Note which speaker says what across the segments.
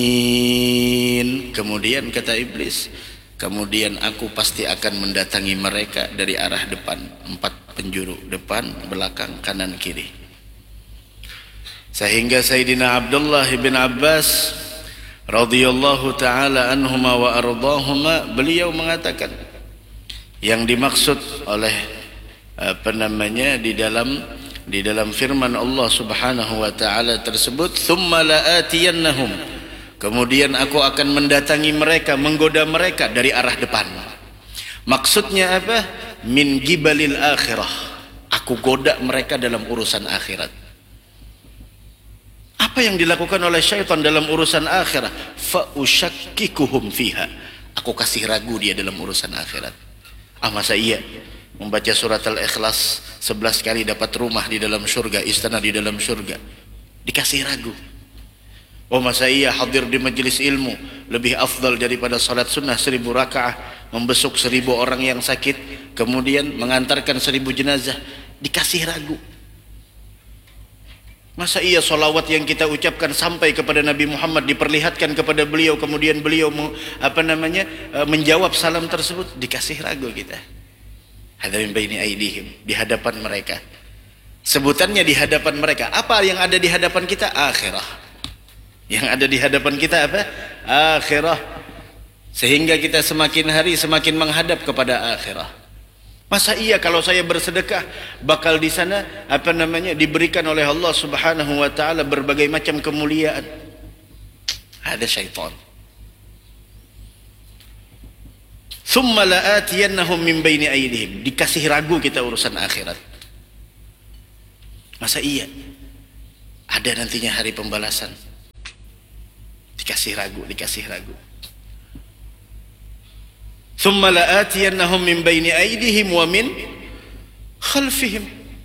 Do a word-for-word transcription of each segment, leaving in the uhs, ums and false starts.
Speaker 1: Kemudian kata iblis, kemudian aku pasti akan mendatangi mereka dari arah depan, empat penjuru, depan, belakang, kanan, kiri. Sehingga Sayyidina Abdullah bin Abbas radhiyallahu taala anhuma wa ardahuma, beliau mengatakan yang dimaksud oleh apa namanya di dalam di dalam firman Allah Subhanahu wa taala tersebut, tsumma la'atiyannahum, kemudian aku akan mendatangi mereka, menggoda mereka dari arah depan. Maksudnya apa? Min gibalil akhirah, aku goda mereka dalam urusan akhirat. Apa yang dilakukan oleh syaitan dalam urusan akhirat? Fa usyakkikuhum fiha, aku kasih ragu dia dalam urusan akhirat. Ah, masa iya membaca surat Al-Ikhlas sebelas kali dapat rumah di dalam surga, istana di dalam surga? Dikasih ragu. Oh, masa iya hadir di majelis ilmu lebih afdal daripada salat sunnah seribu rakaah, membesuk seribu orang yang sakit, kemudian mengantarkan seribu jenazah? Dikasih ragu. Masa iya solawat yang kita ucapkan sampai kepada Nabi Muhammad, diperlihatkan kepada beliau, kemudian beliau apa namanya menjawab salam tersebut? Dikasih ragu kita. Hadirin baini aidihim, di hadapan mereka. Sebutannya di hadapan mereka. Apa yang ada di hadapan kita? Akhirah. Yang ada di hadapan kita apa? Akhirah. Sehingga kita semakin hari semakin menghadap kepada akhirah. Masa iya kalau saya bersedekah bakal di sana apa namanya diberikan oleh Allah Subhanahu wa taala berbagai macam kemuliaan? Ada syaitan. Tsumma la'atiyannahum min baini aydihim, dikasih ragu kita urusan akhirat. Masa iya ada nantinya hari pembalasan? Dikasih ragu, dikasih ragu. Tsumma la'atiyannahum min baini aydihim wa min khalfihim,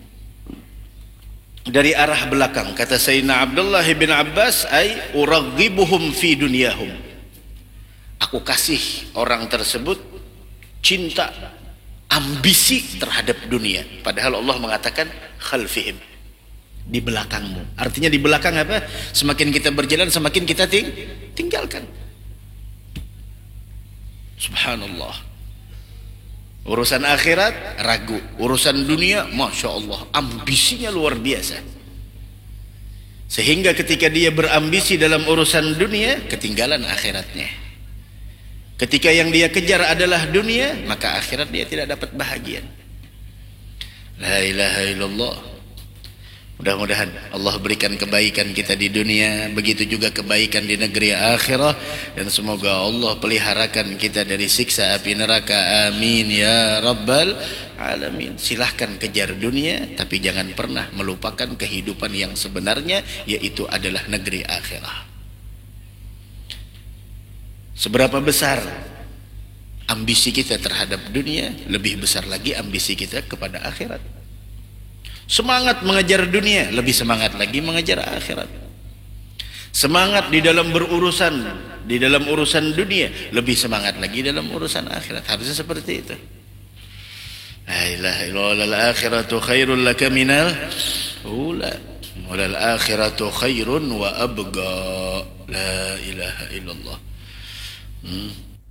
Speaker 1: dari arah belakang. Kata Sayyidina Abdullah bin Abbas, ay uraghibuhum fi dunyahum, aku kasih orang tersebut cinta, ambisi terhadap dunia. Padahal Allah mengatakan khalfihim, di belakangmu. Artinya di belakang apa? Semakin kita berjalan semakin kita ting tinggalkan. Subhanallah. Urusan akhirat ragu, urusan dunia masya Allah ambisinya luar biasa. Sehingga ketika dia berambisi dalam urusan dunia, ketinggalan akhiratnya. Ketika yang dia kejar adalah dunia, maka akhirat dia tidak dapat bahagia. La ilaha illallah. Mudah-mudahan Allah berikan kebaikan kita di dunia, begitu juga kebaikan di negeri akhirah, dan semoga Allah peliharakan kita dari siksa api neraka. Amin ya rabbal alamin. Silahkan kejar dunia, tapi jangan pernah melupakan kehidupan yang sebenarnya, yaitu adalah negeri akhirah. Seberapa besar ambisi kita terhadap dunia, lebih besar lagi ambisi kita kepada akhirat. Semangat mengejar dunia, lebih semangat lagi mengejar akhirat. Semangat di dalam berurusan, di dalam urusan dunia, lebih semangat lagi dalam urusan akhirat. Harusnya seperti itu. La ilaha illallah, al-akhiratu khairun laka minal ula, wal akhiratu khairun wa abqa. La ilaha illallah. Hmm.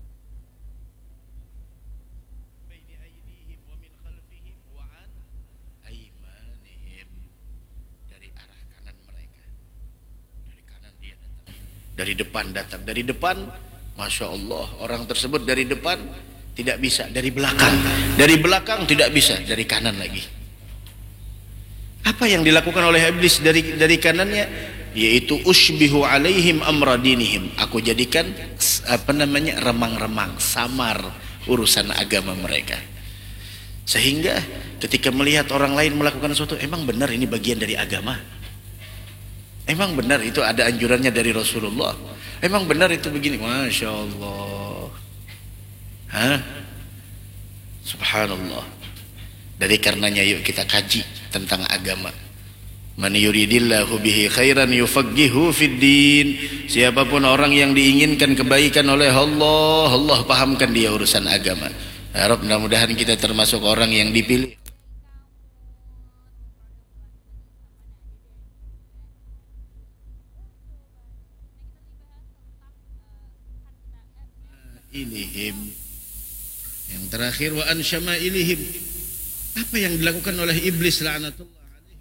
Speaker 1: Dari depan datang, dari depan, masya Allah, orang tersebut dari depan tidak bisa, dari belakang, dari belakang tidak bisa, dari kanan lagi. Apa yang dilakukan oleh iblis dari dari kanannya? Yaitu usbihu alaihim amra dinihim, aku jadikan apa namanya remang-remang, samar urusan agama mereka. Sehingga ketika melihat orang lain melakukan sesuatu, emang benar ini bagian dari agama? Emang benar itu ada anjurannya dari Rasulullah? Emang benar itu begini? Masya Allah. Hah? Subhanallah. Dari karenanya yuk kita kaji tentang agama. Man yuridillahu bihi khairan yufaqqihu fid din. Siapapun orang yang diinginkan kebaikan oleh Allah, Allah pahamkan dia urusan agama. Ya Rabb, mudah-mudahan kita termasuk orang yang dipilih. ilihim. Yang terakhir wa an syama'ilihim. Apa yang dilakukan oleh iblis la'natullah alaihi?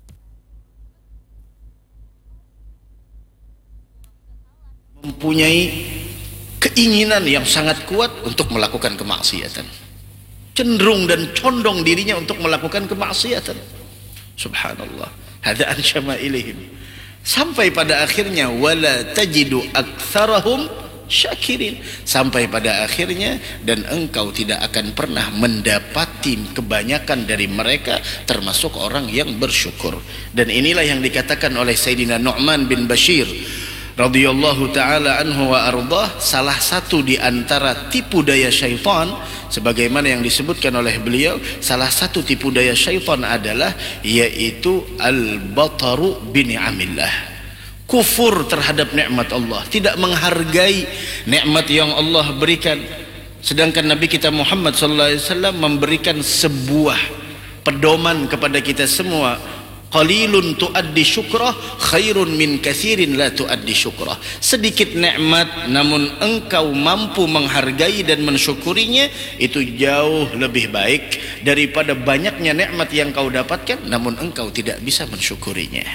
Speaker 1: Mempunyai keinginan yang sangat kuat untuk melakukan kemaksiatan. Cenderung dan condong dirinya untuk melakukan kemaksiatan. Subhanallah. Hadza an syama'ilihim. Sampai pada akhirnya wala tajidu aktsarahum syakirin, sampai pada akhirnya dan engkau tidak akan pernah mendapati kebanyakan dari mereka termasuk orang yang bersyukur. Dan inilah yang dikatakan oleh Sayyidina Nu'man bin Bashir radhiyallahu taala anhu wa ardah, salah satu di antara tipu daya syaitan sebagaimana yang disebutkan oleh beliau, salah satu tipu daya syaitan adalah yaitu al-bataru bi ni'amillah, kufur terhadap nikmat Allah, tidak menghargai nikmat yang Allah berikan. Sedangkan Nabi kita Muhammad sallallahu alaihi wasallam memberikan sebuah pedoman kepada kita semua, qalilun tuaddi syukrah khairun min katsirin la tuaddi syukrah. Sedikit nikmat namun engkau mampu menghargai dan mensyukurinya, itu jauh lebih baik daripada banyaknya nikmat yang kau dapatkan namun engkau tidak bisa mensyukurinya.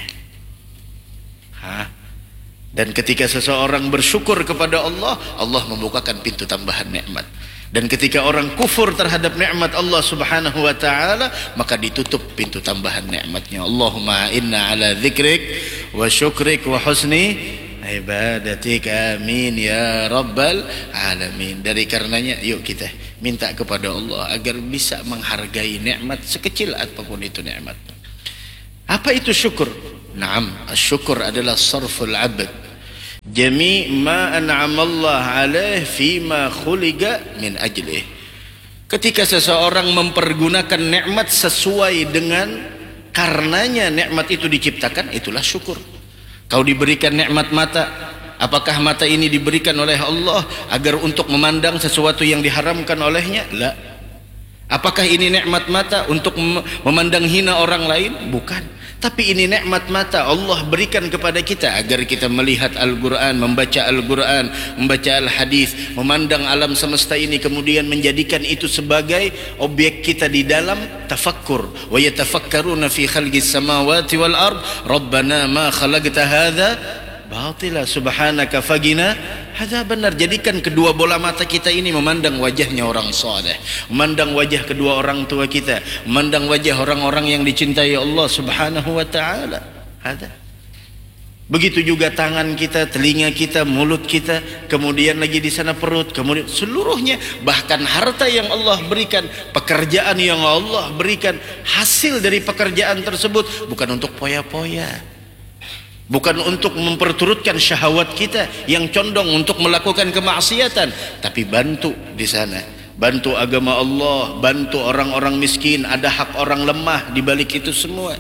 Speaker 1: Hah? Dan ketika seseorang bersyukur kepada Allah, Allah membukakan pintu tambahan nikmat. Dan ketika orang kufur terhadap nikmat Allah subhanahu wa ta'ala, maka ditutup pintu tambahan nikmatnya. Allahumma inna ala dzikrik wa syukrik wa husni ibadatik, amin ya rabbal alamin. Dari karenanya yuk kita minta kepada Allah agar bisa menghargai nikmat sekecil apapun itu nikmat. Apa itu syukur? Naam, syukur adalah sarful abd jami' ma an'ama Allah alaih fima khuliqa min ajlih. Ketika seseorang mempergunakan nikmat sesuai dengan karenanya nikmat itu diciptakan, itulah syukur. Kau diberikan nikmat mata, apakah mata ini diberikan oleh Allah agar untuk memandang sesuatu yang diharamkan olehnya? La. Apakah ini nikmat mata untuk memandang hina orang lain? Bukan. Tapi ini nikmat mata Allah berikan kepada kita agar kita melihat Al-Quran, membaca Al-Quran, membaca Al-Hadis, memandang alam semesta ini, kemudian menjadikan itu sebagai objek kita di dalam tafakkur. Wa yatafakkaruna fi khalqis samawati wal ard rabbana ma khalaqta hadza batila subhanaka fagina. Hadza benar. Jadikan kedua bola mata kita ini memandang wajahnya orang saleh, memandang wajah kedua orang tua kita, memandang wajah orang-orang yang dicintai Allah subhanahu wa ta'ala. Hadza. Begitu juga tangan kita, telinga kita, mulut kita, kemudian lagi di sana perut, kemudian seluruhnya, bahkan harta yang Allah berikan, pekerjaan yang Allah berikan, hasil dari pekerjaan tersebut bukan untuk poya-poya, bukan untuk memperturutkan syahwat kita yang condong untuk melakukan kemaksiatan, tapi bantu di sana, bantu agama Allah, bantu orang-orang miskin, ada hak orang lemah di balik itu semua.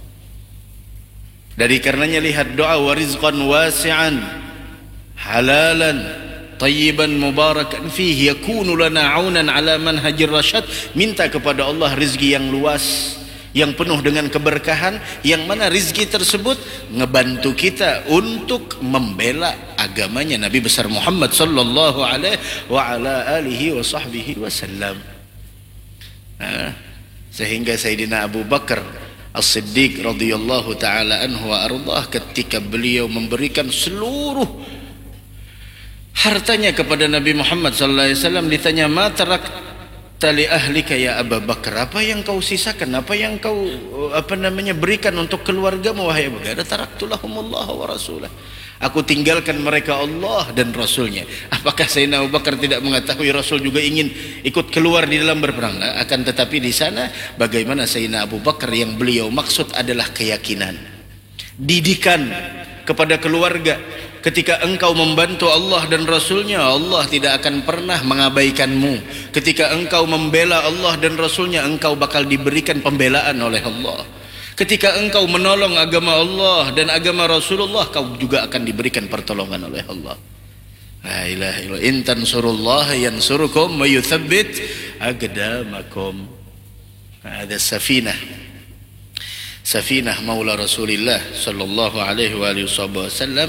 Speaker 1: Dari karenanya lihat doa wa rizqan wasi'an halalan tayyiban mubarakan fihi yakunu lana 'aunan 'ala manhajir rasyad. Minta kepada Allah rizki yang luas, yang penuh dengan keberkahan, yang mana rizki tersebut ngebantu kita untuk membela agamanya Nabi besar Muhammad sallallahu alaihi wa ala alihi wa sahbihi wasallam. Nah, sehingga Sayyidina Abu Bakar As-Siddiq radhiyallahu taala anhu wa ardah, ketika beliau memberikan seluruh hartanya kepada Nabi Muhammad sallallahu alaihi wasallam, ditanya ma tarak tali ahlika ya Abu Bakar, apa yang kau sisakan, apa yang kau apa namanya berikan untuk keluargamu wahai Abu Bakar? Taraktulahumullah wa rasulah, aku tinggalkan mereka Allah dan Rasulnya. Apakah Sayyidina Abu Bakar tidak mengetahui Rasul juga ingin ikut keluar di dalam berperang? Akan tetapi di sana bagaimana Sayyidina Abu Bakar yang beliau maksud adalah keyakinan, didikan kepada keluarga. Ketika engkau membantu Allah dan Rasulnya, Allah tidak akan pernah mengabaikanmu. Ketika engkau membela Allah dan Rasulnya, engkau bakal diberikan pembelaan oleh Allah. Ketika engkau menolong agama Allah dan agama Rasulullah, kau juga akan diberikan pertolongan oleh Allah. La ilaha illallah. In tansurullaha yansurukum wa yuthabbit aqdamakum. Ada safinah, safinah maula Rasulillah sallallahu alaihi wa alihi wasallam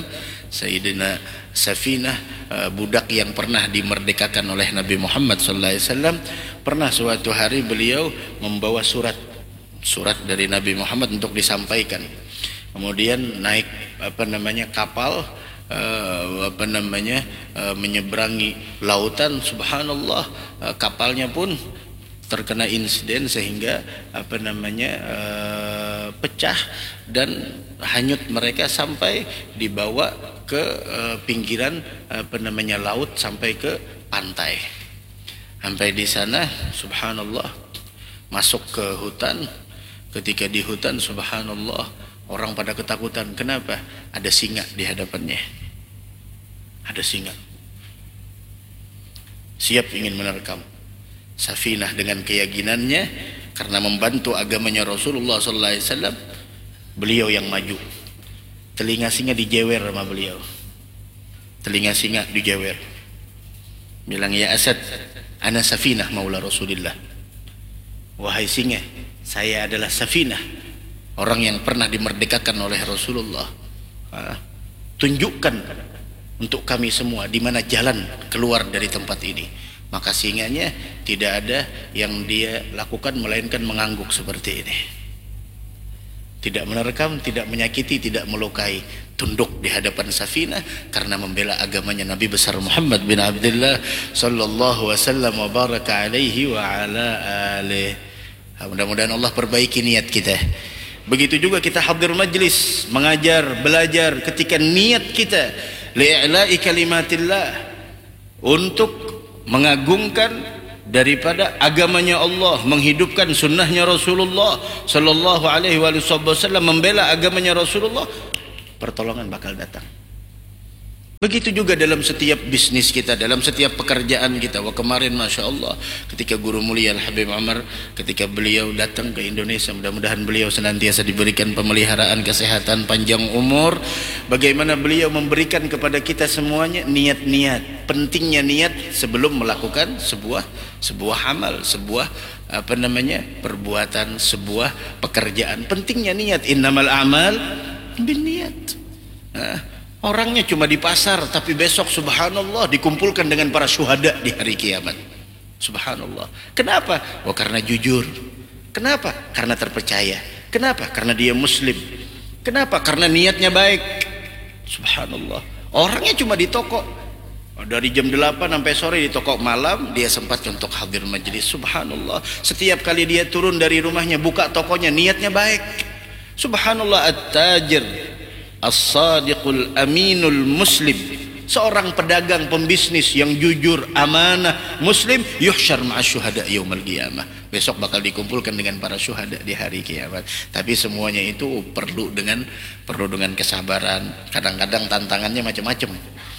Speaker 1: Sayyidina Safinah, uh, budak yang pernah dimerdekakan oleh Nabi Muhammad sallallahu alaihi wasallam. Pernah suatu hari beliau membawa surat surat dari Nabi Muhammad untuk disampaikan. Kemudian naik apa namanya kapal, uh, apa namanya uh, menyeberangi lautan. Subhanallah, uh, kapalnya pun terkena insiden sehingga apa namanya uh, pecah dan hanyut mereka sampai dibawa ke uh, pinggiran apa namanya laut sampai ke pantai. Sampai di sana subhanallah masuk ke hutan. Ketika di hutan subhanallah orang pada ketakutan. Kenapa? Ada singa di hadapannya. Ada singa. Siap ingin menerkam. Safinah dengan keyakinannya karena membantu agamanya Rasulullah sallallahu alaihi wasallam, beliau yang maju. Telinga singa dijewer sama beliau. Telinga singa dijewer. Bilang, ya Asad, ana Safinah maula Rasulillah. Wahai singa, saya adalah Safinah, orang yang pernah dimerdekakan oleh Rasulullah. Ah, tunjukkan untuk kami semua di mana jalan keluar dari tempat ini. Maka singanya tidak ada yang dia lakukan melainkan mengangguk seperti ini. Tidak menerkam, tidak menyakiti, tidak melukai. Tunduk di hadapan Safinah karena membela agamanya Nabi besar Muhammad bin Abdullah sallallahu wasallam wa baraka alaihi wa ala alihi. Mudah-mudahan Allah perbaiki niat kita. Begitu juga kita hadir majlis, mengajar, belajar, ketika niat kita li'i'la'i kalimatillah, untuk mengagungkan daripada agamanya Allah, menghidupkan sunnahnya Rasulullah sallallahu alaihi wasallam, membela agamanya Rasulullah, pertolongan bakal datang. Begitu juga dalam setiap bisnis kita, dalam setiap pekerjaan kita. Wah, kemarin Masya Allah ketika Guru Mulia Al-Habib Umar, ketika beliau datang ke Indonesia, mudah-mudahan beliau senantiasa diberikan pemeliharaan kesehatan, panjang umur. Bagaimana beliau memberikan kepada kita semuanya niat-niat, pentingnya niat sebelum melakukan sebuah sebuah amal, sebuah apa namanya perbuatan, sebuah pekerjaan. Pentingnya niat. Innamal a'mal binniyat. Nah, orangnya cuma di pasar, tapi besok subhanallah dikumpulkan dengan para syuhada di hari kiamat. Subhanallah. Kenapa? Oh, karena jujur. Kenapa? Karena terpercaya. Kenapa? Karena dia muslim. Kenapa? Karena niatnya baik. Subhanallah. Orangnya cuma di toko, dari jam delapan sampai sore di toko, malam dia sempat untuk hadir majelis. Subhanallah. Setiap kali dia turun dari rumahnya, buka tokonya, niatnya baik. Subhanallah. At-tajir as-sadiqul aminul muslim, seorang pedagang pembisnis yang jujur, amanah, muslim, yuhsyar ma'asyuhada yaumal qiyamah, besok bakal dikumpulkan dengan para syuhada di hari kiamat. Tapi semuanya itu perlu dengan perlu dengan kesabaran. Kadang-kadang tantangannya macam-macam.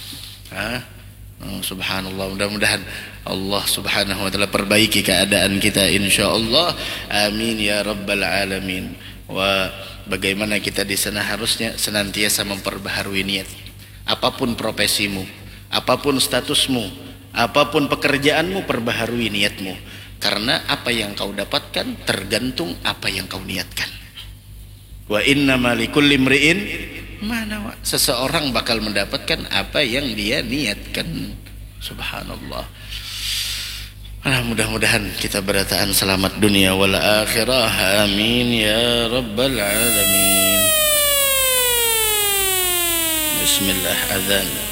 Speaker 1: Ah, oh, subhanallah. Mudah-mudahan Allah subhanahu wa ta'ala perbaiki keadaan kita insyaallah. Amin ya rabbal alamin. Wa bagaimana kita di sana harusnya senantiasa memperbaharui niat. Apapun profesimu, apapun statusmu, apapun pekerjaanmu, perbaharui niatmu. Karena apa yang kau dapatkan tergantung apa yang kau niatkan. Wa innama likulli imri'in ma nawa. Seseorang bakal mendapatkan apa yang dia niatkan. Subhanallah. Ah, mudah-mudahan kita berataan selamat dunia wal akhirah. Amin ya rabbal alamin. Bismillah, azan.